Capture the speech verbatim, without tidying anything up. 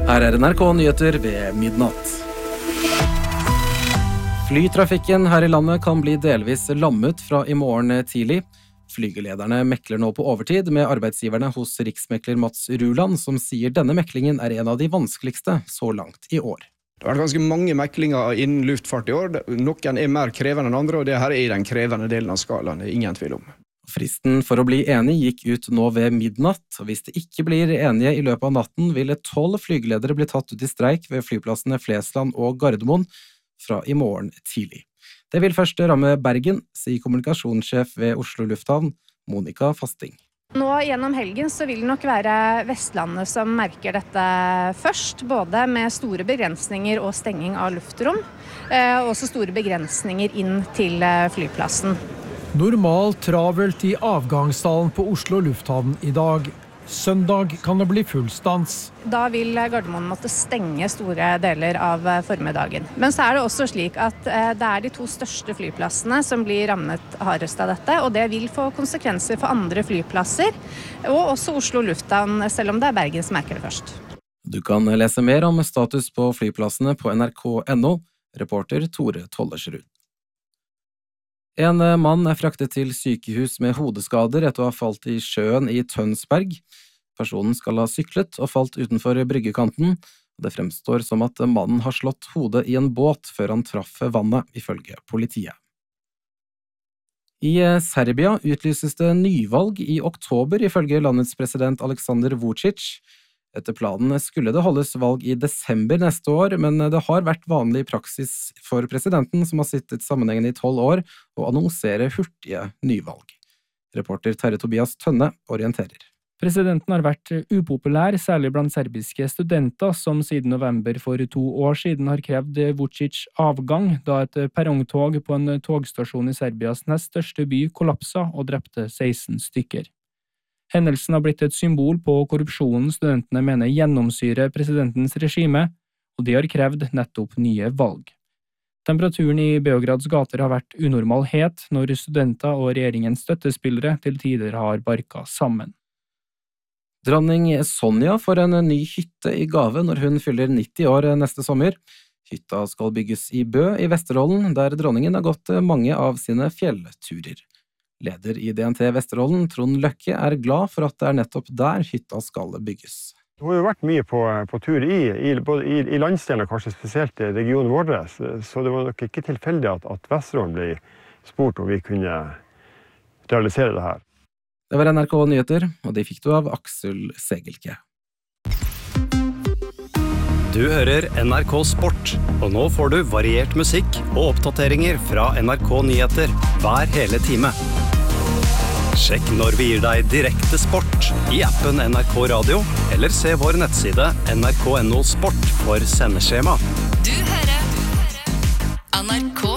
Her er N R K Nyheter ved midnatt. Flytrafikken her i landet kan bli delvis lammet fra i morgen tidlig. Flygelederne mekler nå på overtid med arbeidsgiverne hos riksmekler Mats Ruland, som sier denne meklingen er en av de vanskeligste så langt i år. Det har vært ganske mange meklinger innen luftfart i år. Noen er mer krevende enn andre, og det her er i den krevende delen av skalaen, det er ingen tvil om. Fristen for å bli enig gikk ut nå ved midnatt, og hvis det ikke blir enige i løpet av natten, vil tolv flygeledere bli tatt ut i streik ved flyplassene Flesland og Gardermoen fra i morgen tidlig. Det vil først ramme Bergen, sier kommunikasjonssjef ved Oslo Lufthavn, Monica Fasting. Nå gjennom helgen så vil det nok være Vestlandet som merker dette først, både med store begrensninger og stenging av luftrom, og også store begrensninger inn til flyplassen. Normalt travelt i avgangshallen på Oslo Lufthavn i dag. Søndag kan det bli full stans. Da vil Gardermoen måtte stenge store deler av formiddagen. Men så er det også slik at det er de to største flyplassene som blir rammet hardest av dette, og det vil få konsekvenser for andre flyplasser, og også Oslo Lufthavn, selv om det er Bergen som merker det først. Du kan lese mer om status på flyplassene på N R K punktum N O, reporter Tore Tollersrud. En mann er fraktet til sykehus med hodeskader etter å ha falt i sjøen i Tønsberg. Personen skal ha syklet og falt utenfor bryggekanten. Det fremstår som at mannen har slått hodet i en båt før han traff vannet, ifølge politiet. I Serbia utlyses det nyvalg i oktober, ifølge landets president Aleksandar Vučić. Etter planen skulle det holdes valg i desember neste år, men det har vært vanlig praksis for presidenten, som har sittet sammenhengende i tolv år, å annonsere hurtige nyvalg. Reporter Terje Tobias Tønne orienterer. Presidenten har vært upopulær, særlig blant serbiske studenter, som siden november for to år siden har krevd Vučić avgang, da et perrongtog på en togstasjon i Serbias nest største by kollapsa og drepte seksten stykker. Hendelsen har blitt et symbol på korrupsjonen studentene mener gjennomsyrer presidentens regime, og de har krevd nettopp nye valg. Temperaturen i Beograds gater har vært unormal het når studenter og regjeringens støttespillere til tider har barka sammen. Dronning Sonja får en ny hytte i gave når hun fyller nitti år neste sommer. Hytta skal bygges i Bø i Vesterålen, der dronningen har gått mange av sine fjellturer. Leder i D N T Vesterålen, Trond Løkke, er glad for at det er nettopp der hytta skal bygges. Hun har jo vært mye på, på tur i, i, både i, i landsdelen og kanskje spesielt i regionen vår, så det var nok ikke tilfeldig at, at Vesterålen ble spurt om vi kunne realisere det her. Det var N R K Nyheter, og de fikk du av Aksel Segelke. Du hører N R K Sport, og nå får du variert musikk og oppdateringer fra N R K Nyheter hver hele time. Sjekk når vi gir deg direkte sport i appen N R K Radio, eller se vår nettside N R K punktum N O Sport for sendeskjema. Du hører N R K